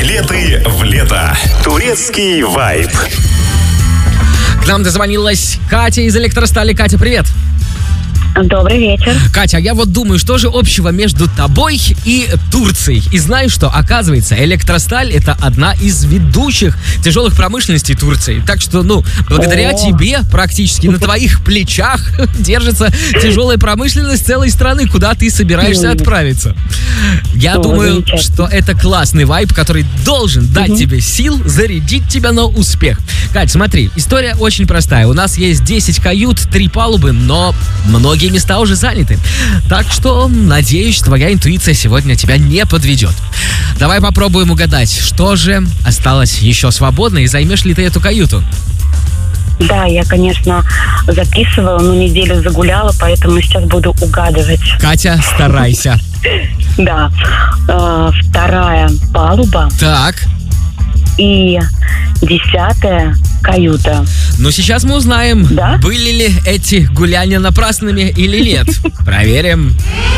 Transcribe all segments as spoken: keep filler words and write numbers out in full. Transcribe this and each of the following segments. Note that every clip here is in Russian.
Билеты в лето. Турецкий вайб. К нам дозвонилась Катя из Электростали. Катя, привет. Добрый вечер. Катя, а я вот думаю, что же общего между тобой и Турцией? И знаю, что, оказывается, Электросталь — это одна из ведущих тяжелых промышленностей Турции. Так что, ну, благодаря О. тебе практически на твоих плечах держится тяжелая промышленность целой страны, куда ты собираешься отправиться. Я О, думаю, что это классный вайб, который должен дать тебе сил, зарядить тебя на успех. Кать, смотри, история очень простая. У нас есть десять кают, три палубы, но многие места уже заняты. Так что, надеюсь, твоя интуиция сегодня тебя не подведет. Давай попробуем угадать, что же осталось еще свободно, и займешь ли ты эту каюту? Да, я, конечно, записывала, но неделю загуляла, поэтому сейчас буду угадывать. Катя, старайся. Да. Э, вторая палуба Так, и десятая каюта. ну сейчас мы узнаем, Да? были ли эти гуляния напрасными или нет. Проверим.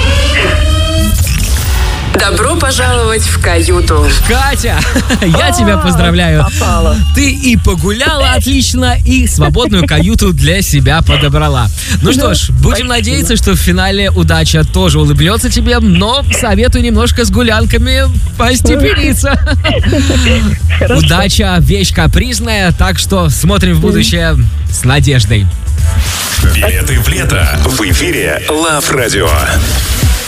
Добро пожаловать в каюту. Катя, я тебя поздравляю. Попала. Ты и погуляла отлично, и свободную каюту для себя подобрала. Ну что ж, будем надеяться, что в финале удача тоже улыбнется тебе, но советую немножко с гулянками постепениться. Хорошо. Удача — вещь капризная, так что смотрим в будущее с надеждой. Билеты в лето. В эфире Лав Радио.